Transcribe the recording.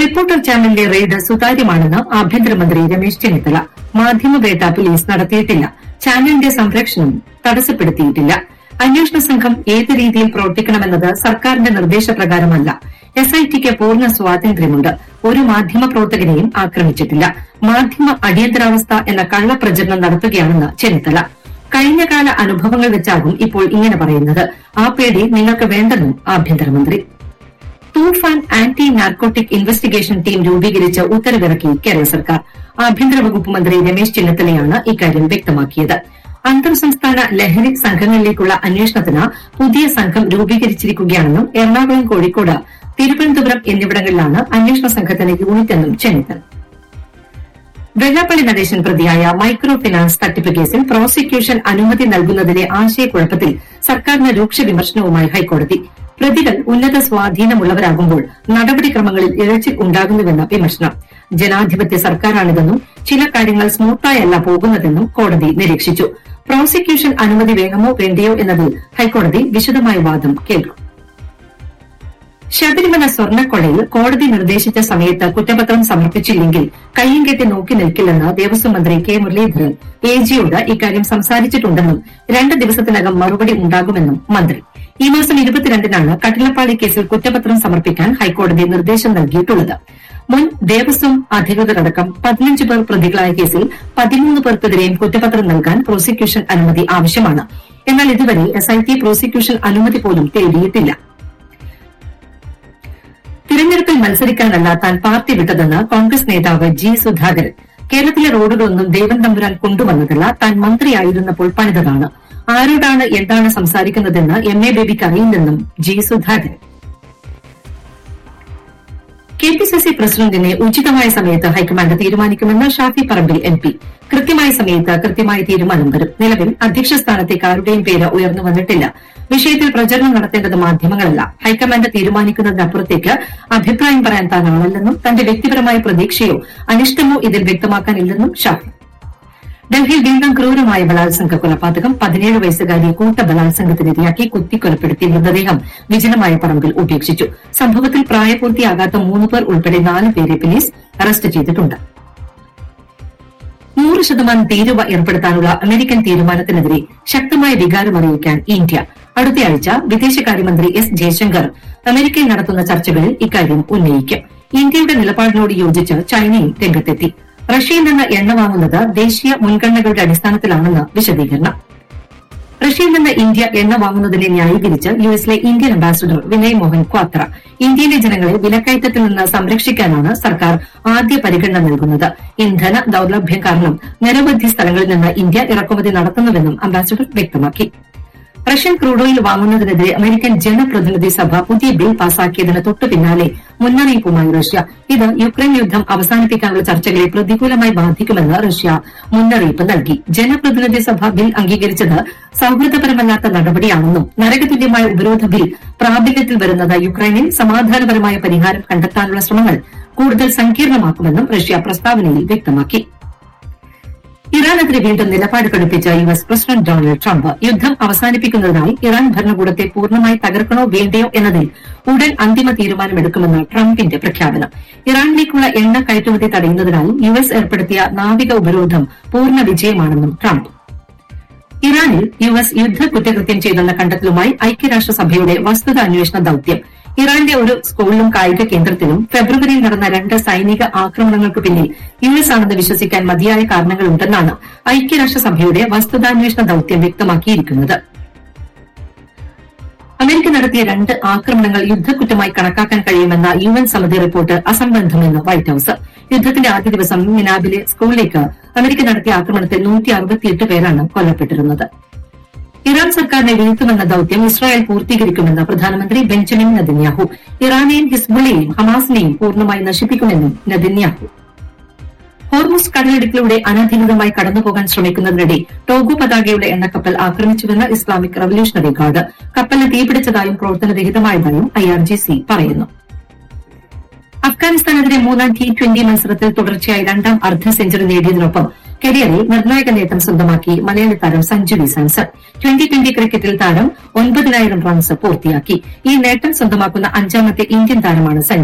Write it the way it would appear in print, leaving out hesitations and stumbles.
Reporter ചാനലിലെ raid സുതാര്യമാണെന്ന് ആഭ്യന്തരമന്ത്രി Ramesh Chennithala. മാധ്യമവേട്ട police നടത്തിയിട്ടില്ല. ചാനലിന്റെ സംരക്ഷണം തടസ്സപ്പെടുത്തിയിട്ടില്ല. അന്വേഷണ സംഘം ഏത് രീതിയിൽ പ്രവർത്തിക്കണമെന്നത് സർക്കാരിന്റെ നിർദ്ദേശപ്രകാരമല്ല. എസ്ഐടിക്ക് പൂർണ്ണ സ്വാതന്ത്ര്യമുണ്ട്. ഒരു മാധ്യമപ്രവർത്തകനെയും ആക്രമിച്ചിട്ടില്ല. മാധ്യമ അടിയന്തരാവസ്ഥ എന്ന കള്ളപ്രചരണം നടത്തുകയാണെന്ന് ചെന്നിത്തല. കഴിഞ്ഞകാല അനുഭവങ്ങൾ വെച്ചാകും ഇപ്പോൾ ഇങ്ങനെ പറയുന്നത്. ആ പേടി നിങ്ങൾക്ക് വേണ്ടെന്നും ആഭ്യന്തരമന്ത്രി. തൂഫാൻ ആന്റി നാർക്കോട്ടിക് ഇൻവെസ്റ്റിഗേഷൻ ടീം രൂപീകരിച്ച് ഉത്തരവിറക്കി കേരള സർക്കാർ. ആഭ്യന്തര വകുപ്പ് മന്ത്രി രമേശ് ചെന്നിത്തലയാണ് ഇക്കാര്യം വ്യക്തമാക്കിയത്. അന്തർ സംസ്ഥാന ലഹരി സംഘങ്ങളിലേക്കുള്ള അന്വേഷണത്തിന് പുതിയ സംഘം രൂപീകരിച്ചിരിക്കുകയാണെന്നും എറണാകുളം, കോഴിക്കോട്, തിരുവനന്തപുരം എന്നിവിടങ്ങളിലാണ് അന്വേഷണ സംഘത്തിന് യൂണിറ്റെന്നും ചെന്നിത്തല. വെള്ളാപ്പള്ളി നടേശൻ പ്രതിയായ മൈക്രോ ഫിനാൻസ് തട്ടിപ്പ് കേസിൽ പ്രോസിക്യൂഷൻ അനുമതി നൽകുന്നതിലെ ആശയക്കുഴപ്പത്തിൽ സർക്കാരിന് രൂക്ഷ വിമർശനവുമായി ഹൈക്കോടതി. പ്രതികൾ ഉന്നത സ്വാധീനമുള്ളവരാകുമ്പോൾ നടപടിക്രമങ്ങളിൽ ഇഴച്ചിൽ ഉണ്ടാകുന്നുവെന്ന വിമർശനം. ജനാധിപത്യ സർക്കാരാണിതെന്നും ചില കാര്യങ്ങൾ സ്മൂത്തായല്ല പോകുന്നതെന്നും കോടതി നിരീക്ഷിച്ചു. പ്രോസിക്യൂഷൻ അനുമതി വേണമോ വേണ്ടയോ എന്നതിൽ ഹൈക്കോടതി വിശദമായ വാദം കേൾക്കും. ശബരിമല സ്വർണ്ണക്കൊള്ളയിൽ കോടതി നിർദ്ദേശിച്ച സമയത്ത് കുറ്റപത്രം സമർപ്പിച്ചില്ലെങ്കിൽ കയ്യും കെട്ടി നോക്കി നിൽക്കില്ലെന്ന് ദേവസ്വം മന്ത്രി കെ മുരളീധരൻ എജിയോട് ഇക്കാര്യം സംസാരിച്ചിട്ടുണ്ടെന്നും 2 ദിവസത്തിനകം മറുപടി ഉണ്ടാകുമെന്നും മന്ത്രി. ഈ മാസം 22-നാണ് കട്ടിലപ്പാടി കേസിൽ കുറ്റപത്രം സമർപ്പിക്കാൻ ഹൈക്കോടതി നിർദ്ദേശം നൽകിയിട്ടുള്ളത്. മുൻ ദേവസ്വം അധികൃതരടക്കം 15 പേർ പ്രതികളായ കേസിൽ 13 പേർക്കെതിരെയും കുറ്റപത്രം നൽകാൻ പ്രോസിക്യൂഷൻ അനുമതി ആവശ്യമാണ്. എന്നാൽ ഇതുവരെ എസ്ഐടി പ്രോസിക്യൂഷൻ അനുമതി പോലും തേടിയിട്ടില്ല. തിരഞ്ഞെടുപ്പിൽ മത്സരിക്കാനല്ല താൻ പാർട്ടി വിട്ടതെന്ന് കോൺഗ്രസ് നേതാവ് ജി സുധാകരൻ. കേരളത്തിലെ റോഡുകളൊന്നും ദൈവം തമ്പുരാൻ കൊണ്ടുവന്നതല്ല, താൻ മന്ത്രിയായിരുന്നപ്പോൾ പണിതതാണ്. ആരോടാണ് എന്താണ് സംസാരിക്കുന്നതെന്ന് എം.എ. ബേബിക്ക് അറിയില്ലെന്നും ജി സുധാകരൻ. കെപിസിസി പ്രസിഡന്റിനെ ഉചിതമായ സമയത്ത് ഹൈക്കമാൻഡ് തീരുമാനിക്കുമെന്ന് ഷാഫി പറമ്പിൽ എംപി. കൃത്യമായ സമയത്ത് കൃത്യമായ തീരുമാനം വരും. നിലവിൽ അധ്യക്ഷ സ്ഥാനത്തേക്ക് ആരുടെയും പേര് ഉയർന്നു വന്നിട്ടില്ല. വിഷയത്തിൽ പ്രചരണം നടത്തേണ്ടത് മാധ്യമങ്ങളല്ല. ഹൈക്കമാൻഡ് തീരുമാനിക്കുന്നതിനപ്പുറത്തേക്ക് അഭിപ്രായം പറയാൻ താൻ ആളല്ലെന്നും തന്റെ വ്യക്തിപരമായ പ്രതീക്ഷയോ അനിഷ്ടമോ ഇതിൽ വ്യക്തമാക്കാനില്ലെന്നും ഷാഫി. ഡൽഹിയിൽ വീണ്ടും ക്രൂരമായ ബലാത്സംഗ കൊലപാതകം. 17 വയസ്സുകാരിയെ കൂട്ട ബലാത്സംഗത്തിനിരയാക്കി കുത്തിക്കൊലപ്പെടുത്തി മൃതദേഹം വിജനമായ പറമ്പിൽ ഉപേക്ഷിച്ചു. സംഭവത്തിൽ പ്രായപൂർത്തിയാകാത്ത 3 പേർ ഉൾപ്പെടെ 4 പേരെ പോലീസ് അറസ്റ്റ് ചെയ്തിട്ടുണ്ട്. 100% തീരുവ ഏർപ്പെടുത്താനുള്ള അമേരിക്കൻ തീരുമാനത്തിനെതിരെ ശക്തമായ വികാരമറിയിക്കാൻ ഇന്ത്യ. അടുത്തയാഴ്ച വിദേശകാര്യമന്ത്രി എസ് ജയശങ്കർ അമേരിക്കയിൽ നടത്തുന്ന ചർച്ചകളിൽ ഇക്കാര്യം ഉന്നയിക്കും. ഇന്ത്യയുടെ നിലപാടിനോട് യോജിച്ച് ചൈനയും രംഗത്തെത്തി. റഷ്യയിൽ നിന്ന് എണ്ണ വാങ്ങുന്നത് ദേശീയ മുൻഗണനകളുടെ അടിസ്ഥാനത്തിലാണെന്ന് വിശദീകരണം. റഷ്യയിൽ നിന്ന് ഇന്ത്യ എണ്ണ വാങ്ങുന്നതിനെ ന്യായീകരിച്ച് യുഎസിലെ ഇന്ത്യൻ അംബാസിഡർ വിനയ് മോഹൻ ക്വാത്ര. ഇന്ത്യയിലെ ജനങ്ങളെ വിലക്കയറ്റത്തിൽ നിന്ന് സംരക്ഷിക്കാനാണ് സർക്കാർ ആദ്യ പരിഗണന നൽകുന്നത്. ഇന്ധന ദൌർലഭ്യം കാരണം നിരവധി സ്ഥലങ്ങളിൽ നിന്ന് ഇന്ത്യ ഇറക്കുമതി നടത്തുന്നുവെന്നും അംബാസിഡർ വ്യക്തമാക്കി. റഷ്യൻ ക്രൂഡ് ഓയിൽ വാങ്ങുന്നതിനെതിരെ അമേരിക്കൻ ജനപ്രതിനിധി സഭ പുതിയ ബിൽ പാസാക്കിയതിന് തൊട്ടു പിന്നാലെ മുന്നറിയിപ്പുമായി റഷ്യ. ഇത് യുക്രൈൻ യുദ്ധം അവസാനിപ്പിക്കാനുള്ള ചർച്ചകളെ പ്രതികൂലമായി ബാധിക്കുമെന്ന് റഷ്യ മുന്നറിയിപ്പ് നൽകി. ജനപ്രതിനിധി സഭ ബിൽ അംഗീകരിച്ചത് സൌഹൃദപരമല്ലാത്ത നടപടിയാണെന്നും നരകതുല്യമായ ഉപരോധ ബിൽ പ്രാബല്യത്തിൽ വരുന്നത് യുക്രൈനിൽ സമാധാനപരമായ പരിഹാരം കണ്ടെത്താനുള്ള ശ്രമങ്ങൾ കൂടുതൽ സങ്കീർണമാക്കുമെന്നും റഷ്യ പ്രസ്താവനയിൽ വ്യക്തമാക്കി. ഇറാനെതിരെ വീണ്ടും നിലപാട് കടുപ്പിച്ച യുഎസ് പ്രസിഡന്റ് ഡൊണാൾഡ് ട്രംപ്. യുദ്ധം അവസാനിപ്പിക്കുന്നതിനായി ഇറാൻ ഭരണകൂടത്തെ പൂർണ്ണമായി തകർക്കണോ വേണ്ടയോ എന്നതിൽ ഉടൻ അന്തിമ തീരുമാനമെടുക്കുമെന്ന് ട്രംപിന്റെ പ്രഖ്യാപനം. ഇറാനിലേക്കുള്ള എണ്ണ കയറ്റുമതി തടയുന്നതിനായി യുഎസ് ഏർപ്പെടുത്തിയ നാവിക ഉപരോധം പൂർണ്ണ വിജയമാണെന്നും ട്രംപ്. ഇറാനിൽ യുഎസ് യുദ്ധ കുറ്റകൃത്യം ചെയ്തെന്ന കണ്ടെത്തലുമായി ഐക്യരാഷ്ട്രസഭയുടെ വസ്തുത അന്വേഷണ ദൌത്യം. ഇറാന്റെ ഒരു സ്കൂളിലും കായിക കേന്ദ്രത്തിലും ഫെബ്രുവരിയിൽ നടന്ന 2 സൈനിക ആക്രമണങ്ങൾക്ക് പിന്നിൽ യുഎസ് ആണെന്ന് വിശ്വസിക്കാൻ മതിയായ കാരണങ്ങളുണ്ടെന്നാണ് ഐക്യരാഷ്ട്രസഭയുടെ വസ്തുതാന്വേഷണ ദൌത്യം വ്യക്തമാക്കിയിരിക്കുന്നത്. അമേരിക്ക നടത്തിയ 2 ആക്രമണങ്ങൾ യുദ്ധക്കുറ്റമായി കണക്കാക്കാൻ കഴിയുമെന്ന യുഎൻ സമിതി റിപ്പോർട്ട് അസംബന്ധമെന്ന് വൈറ്റ് ഹൌസ്. യുദ്ധത്തിന്റെ ആദ്യ ദിവസം മിനാബിലെ സ്കൂളിലേക്ക് അമേരിക്ക നടത്തിയ ആക്രമണത്തിൽ 168 പേരാണ് കൊല്ലപ്പെട്ടിരുന്നത്. ഇറാൻ സർക്കാരിനെ വീഴ്ത്തുമെന്ന ദൌത്യം ഇസ്രായേൽ പൂർത്തീകരിക്കുമെന്ന് പ്രധാനമന്ത്രി ബെഞ്ചമിൻ നെതന്യാഹു. ഇറാനെയും ഹിസ്ബുള്ളയെയും ഹമാസിനെയും പൂർണ്ണമായി നശിപ്പിക്കുമെന്നും നെതന്യാഹു. ഹോർമുസ് കടലിടുക്കിലൂടെ അനധികൃതമായി കടന്നുപോകാൻ ശ്രമിക്കുന്നതിനിടെ ടോഗോ പതാകയുടെ എണ്ണക്കപ്പൽ ആക്രമിച്ചുവെന്ന് ഇസ്ലാമിക് റവല്യൂഷണറി ഗാർഡ്. കപ്പലിന് തീപിടിച്ചതായും പ്രവർത്തനരഹിതമായതായും IRGC പറയുന്നു. അഫ്ഗാനിസ്ഥാനെതിരെ 3-ാം T20 മത്സരത്തിൽ തുടർച്ചയായി 2ാം അർദ്ധ സെഞ്ചുറി നേടിയതിനൊപ്പം കരിയറിൽ നിർണായക നേട്ടം സ്വന്തമാക്കി മലയാളി താരം സഞ്ജു വി സാംസൺ. 2020 ക്രിക്കറ്റിൽ താരം 9,000 റൺസ് പൂർത്തിയാക്കി. ഈ നേട്ടം സ്വന്തമാക്കുന്ന 5ാമത്തെ ഇന്ത്യൻ താരമാണ് സഞ്ജു.